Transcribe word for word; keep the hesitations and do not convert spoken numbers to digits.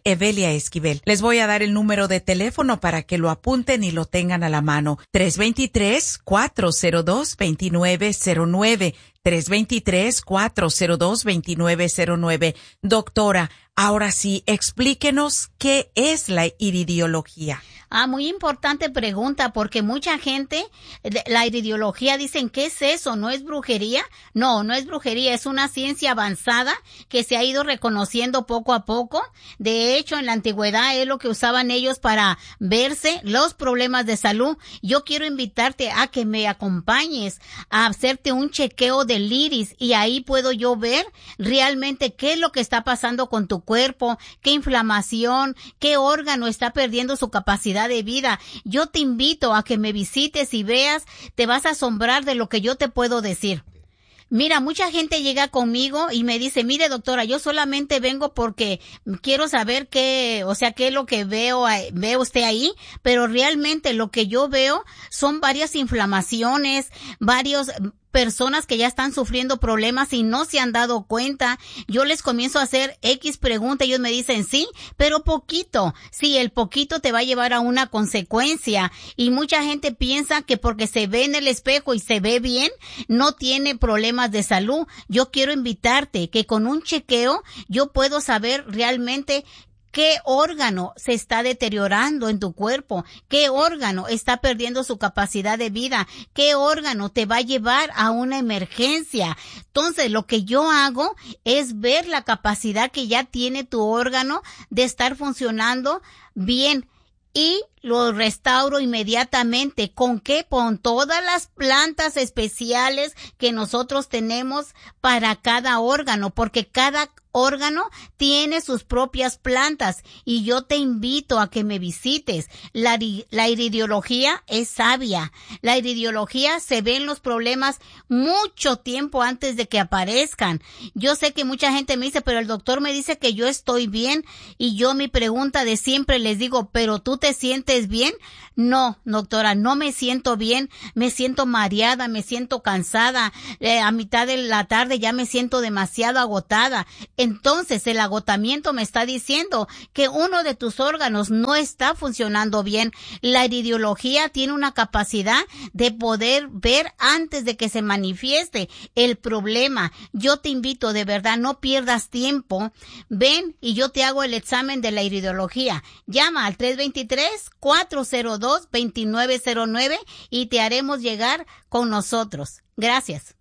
Evelia Esquivel. Les voy a dar el número de teléfono para que lo apunten y lo tengan a la mano. tres dos tres, cuatro cero dos, dos nueve cero nueve. tres dos tres, cuatro cero dos, dos nueve cero nueve. Doctora, ahora sí, explíquenos qué es la iridiología. Ah, muy importante pregunta, porque mucha gente, la iridiología dicen, ¿qué es eso? ¿No es brujería? No, no es brujería, es una ciencia avanzada que se ha ido reconociendo poco a poco. De hecho, en la antigüedad es lo que usaban ellos para verse los problemas de salud. Yo quiero invitarte a que me acompañes a hacerte un chequeo del iris y ahí puedo yo ver realmente qué es lo que está pasando con tu cuerpo, qué inflamación, qué órgano está perdiendo su capacidad de vida. Yo te invito a que me visites y veas, te vas a asombrar de lo que yo te puedo decir. Mira, mucha gente llega conmigo y me dice, mire doctora, yo solamente vengo porque quiero saber qué, o sea, qué es lo que veo, ve usted ahí, pero realmente lo que yo veo son varias inflamaciones, varios personas que ya están sufriendo problemas y no se han dado cuenta. Yo les comienzo a hacer X pregunta, ellos me dicen sí, pero poquito. Sí, el poquito te va a llevar a una consecuencia y mucha gente piensa que porque se ve en el espejo y se ve bien, no tiene problemas de salud. Yo quiero invitarte que con un chequeo yo puedo saber realmente ¿qué órgano se está deteriorando en tu cuerpo? ¿Qué órgano está perdiendo su capacidad de vida? ¿Qué órgano te va a llevar a una emergencia? Entonces, lo que yo hago es ver la capacidad que ya tiene tu órgano de estar funcionando bien y lo restauro inmediatamente. ¿Con qué? Con todas las plantas especiales que nosotros tenemos para cada órgano, porque cada órgano tiene sus propias plantas y yo te invito a que me visites. La, la iridiología es sabia. La iridiología se ven los problemas mucho tiempo antes de que aparezcan. Yo sé que mucha gente me dice, pero el doctor me dice que yo estoy bien y yo mi pregunta de siempre les digo, ¿pero tú te sientes bien? No, doctora, no me siento bien, me siento mareada, me siento cansada, eh, a mitad de la tarde ya me siento demasiado agotada. Entonces el agotamiento me está diciendo que uno de tus órganos no está funcionando bien. La iridiología tiene una capacidad de poder ver antes de que se manifieste el problema. Yo te invito, de verdad, no pierdas tiempo. Ven y yo te hago el examen de la iridiología. Llama al tres dos tres, cuatro cero dos, dos nueve cero nueve y te haremos llegar con nosotros. Gracias.